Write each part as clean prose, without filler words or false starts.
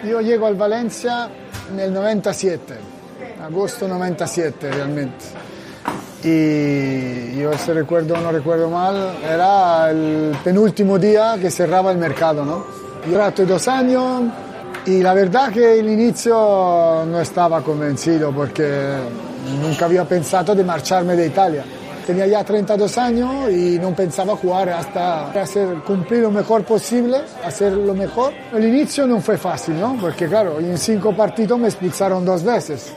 Io llego al Valencia nel 97, agosto 97 realmente. Y yo ese recuerdo, no recuerdo mal, era el penúltimo día que cerraba el mercado, ¿no? Yo trato 2 años y la verdad que el inicio no estaba convencido porque nunca había pensado de marcharme de Italia. Tenía ya 32 años y no pensaba jugar hasta cumplir lo mejor posible, hacer lo mejor. El inicio no fue fácil, ¿no? Porque claro, en 5 partidos me expulsaron 2 veces.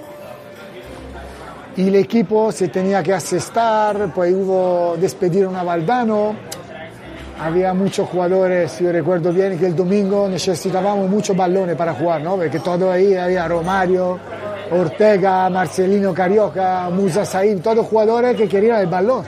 Y el equipo se tenía que asestar, pues hubo despedieron a Valdano, había muchos jugadores, yo recuerdo bien que el domingo necesitábamos muchos balones para jugar, ¿no? Porque todo ahí había Romario, Ortega, Marcelino Carioca, Musa Said, todos jugadores que querían el balón.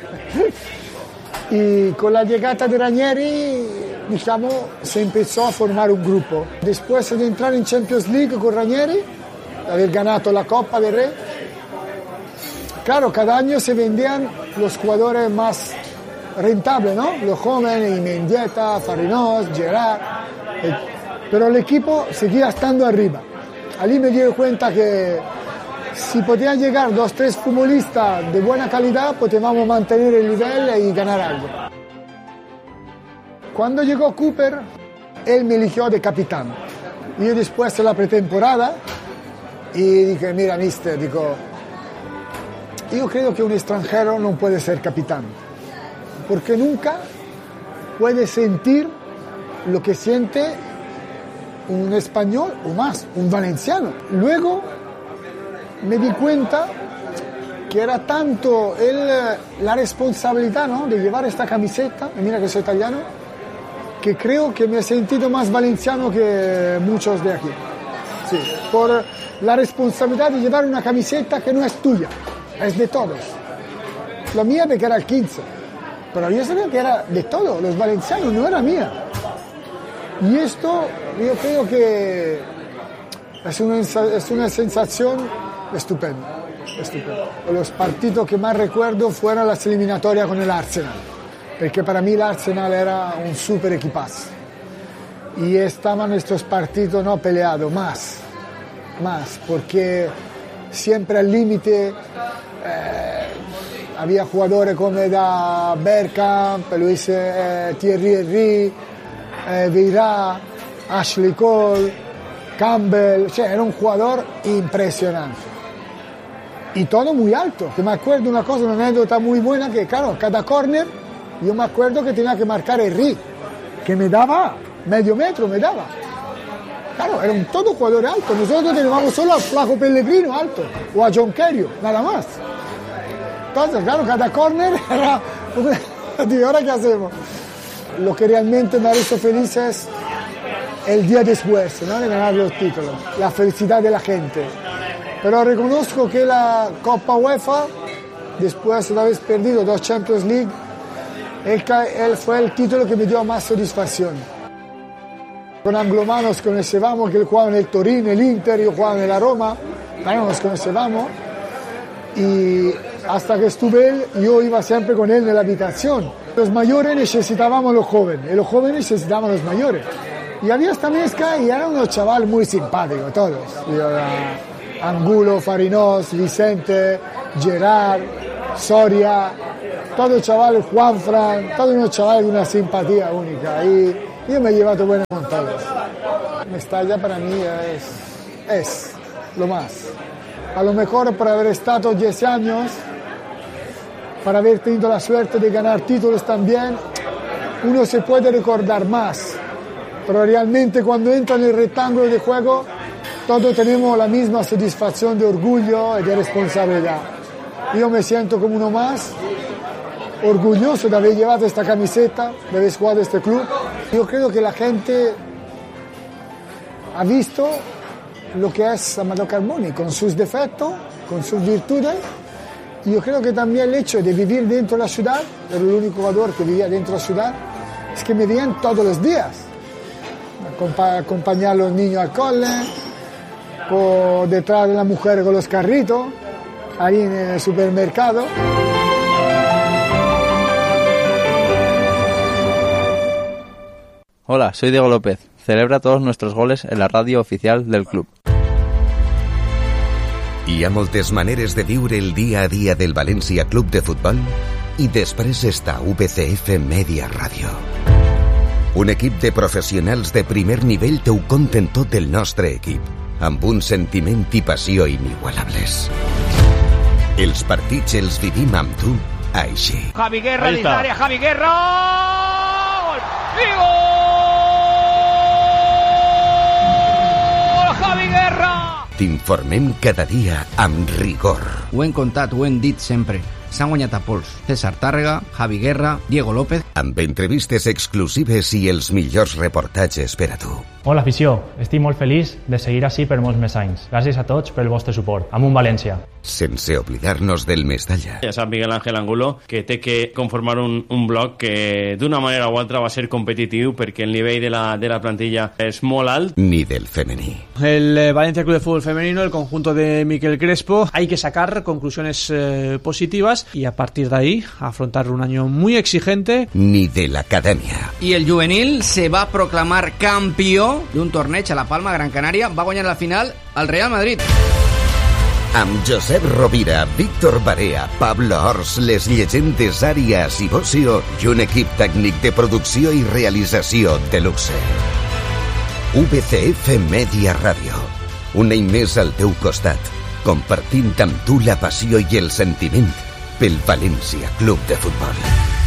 Y con la llegada de Ranieri, digamos, se empezó a formar un grupo. Después de entrar en Champions League con Ranieri, haber ganado la Copa del Rey, claro, cada año se vendían los jugadores más rentables, ¿no? Los jóvenes, Mendieta, Fariñós, Gerard. Pero el equipo seguía estando arriba. Allí me di cuenta que si podían llegar 2 o 3 futbolistas de buena calidad, podíamos mantener el nivel y ganar algo. Cuando llegó Cooper, él me eligió de capitán. Yo después de la pretemporada, y dije, mira, mister, digo, yo creo que un extranjero no puede ser capitán, porque nunca puede sentir lo que siente un español o más, un valenciano. Luego me di cuenta que era tanto la responsabilidad, ¿no?, de llevar esta camiseta, y mira que soy italiano, que creo que me he sentido más valenciano que muchos de aquí. Sí, por la responsabilidad de llevar una camiseta que no es tuya. Es de todos. La mía porque era el 15, pero yo sabía que era de todos, los valencianos, no era mía. Y esto yo creo que es una sensación estupenda. Los partidos que más recuerdo fueron las eliminatorias con el Arsenal, porque para mí el Arsenal era un super equipazo. Y estaban estos partidos no peleados, más, porque siempre al límite. Había jugadores como da Bergkamp, Luis Thierry Henry, Vieira, Ashley Cole, Campbell, era un jugador impresionante. Y todo muy alto, que me acuerdo una cosa, una anécdota muy buena, que claro, cada córner, yo me acuerdo que tenía que marcar Henry, que me daba medio metro, me daba. Claro, era un todo jugador alto, nosotros teníamos solo al Flaco Pellegrino alto, o a John Kerry, nada más. Entonces, claro, cada córner era ¿y ahora qué hacemos? Lo que realmente me ha hecho feliz es el día después, ¿no?, de ganar los títulos, la felicidad de la gente. Pero reconozco que la Copa UEFA, después de haber perdido 2 Champions League, él fue el título que me dio más satisfacción. Con Anglomano nos conocíamos, que él jugaba en el Torino, el Inter, yo jugaba en la Roma, claro, nos conocíamos. Y hasta que estuve él, yo iba siempre con él en la habitación. Los mayores necesitábamos a los jóvenes, y los jóvenes necesitaban a los mayores. Y había esta mezcla y eran unos chavales muy simpáticos, todos. Angulo, Fariñós, Vicente, Gerard, Soria, todos chavales, Juanfran, todos unos chavales de una simpatía única. Y yo me he llevado buena con todos. Mestalla para mí es lo más. A lo mejor por haber estado 10 años, para haber tenido la suerte de ganar títulos también, uno se puede recordar más. Pero realmente cuando entra en el rectángulo de juego, todos tenemos la misma satisfacción de orgullo y de responsabilidad. Yo me siento como uno más, orgulloso de haber llevado esta camiseta, de haber jugado este club. Yo creo que la gente ha visto lo que es Amadeo Carboni, con sus defectos, con sus virtudes. Y yo creo que también el hecho de vivir dentro de la ciudad, era el único jugador que vivía dentro de la ciudad, es que me veían todos los días. Acompañar a los niños al cole, detrás de la mujer con los carritos, ahí en el supermercado. Hola, soy Diego López. celebra todos nuestros goles en la radio oficial del club. Hi ha moltes maneres de viure el dia a dia del València Club de Futbol i després està VCF Media Ràdio. Un equip de professionals de primer nivell t'ho conten tot el nostre equip, amb un sentiment i passió inigualables. Els partits els vivim amb tu així. Javi Guerra, dins l'àrea, Javi Guerra! Gol! I gol! Javi Guerra! T'informem cada dia amb rigor. Ho hem contat, ho hem dit sempre. S'han guanyat a pols. César Tàrrega, Javi Guerra, Diego López... Amb entrevistes exclusives i els millors reportatges per a tu. Hola, afició. Estic molt feliç de seguir així per molts més anys. Gràcies a tots pel vostre suport. Amunt València. Sense oblidar-nos del Mestalla. Ja sap Miguel Ángel Angulo que té que conformar un bloc que d'una manera o altra va ser competitiu perquè el nivell de la plantilla és molt alt. Ni del femení. El Valencia Club de Fútbol Femenino, el conjunto de Miquel Crespo, hay que sacar conclusiones positivas y a partir de ahí afrontar un año muy exigente. Ni de la academia. I el juvenil se va proclamar campió d'un torneig a La Palma, Gran Canària. Va guanyar la final al Real Madrid. Amb Josep Rovira, Víctor Barea, Pablo Ors, les llegendes Àrias i Bocio i un equip tècnic de producció i realització de luxe. VCF Media Ràdio. Un any més al teu costat, compartint amb tu la passió i el sentiment pel València Club de Futbol.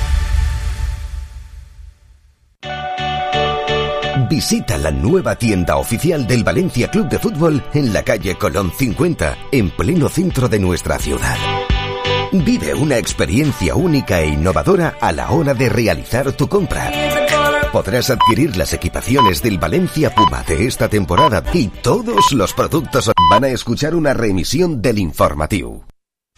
Visita la nueva tienda oficial del Valencia Club de Fútbol en la calle Colón 50, en pleno centro de nuestra ciudad. Vive una experiencia única e innovadora a la hora de realizar tu compra. Podrás adquirir las equipaciones del Valencia Puma de esta temporada y todos los productos. Van a escuchar una reemisión del informativo.